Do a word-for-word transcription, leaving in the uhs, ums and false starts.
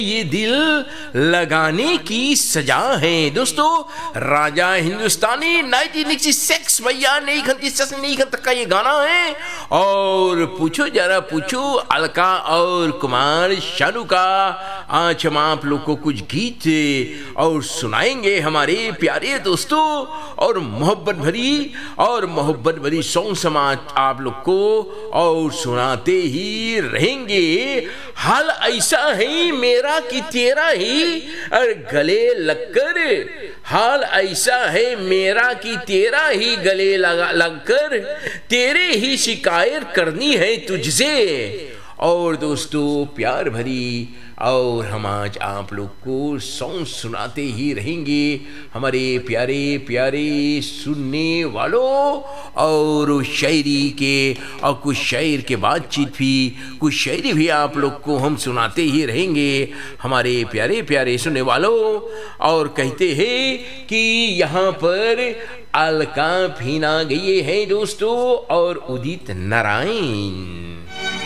ये दिल लगाने की सजा है। दोस्तों, Raja Hindustani nineteen sixty six भैया नहीं खंती सस नहीं खंत का ये गाना है। और पूछो जरा पूछो अलका और कुमार शानू का आज हम आप लोग को कुछ गीत और सुनाएंगे हमारे प्यारे दोस्तों, और मोहब्बत भरी और मोहब्बत भरी सॉन्ग समाज आप लोग को और सुनाते ही रहेंगे। हाल ऐसा है मेरा कि तेरा ही और गले लगकर, हाल ऐसा है मेरा कि तेरा ही गले लगा लगकर तेरे ही शिकायत करनी है तुझसे। और दोस्तों, प्यार भरी और हम आज आप लोग को सॉन्ग सुनाते ही रहेंगे हमारे प्यारे प्यारे सुनने वालों, और शायरी के और कुछ शायर के बातचीत भी, कुछ शायरी भी आप लोग को हम सुनाते ही रहेंगे हमारे प्यारे प्यारे सुनने वालों। और कहते हैं कि यहाँ पर अलका फिना गए हैं दोस्तों और उदित नारायण।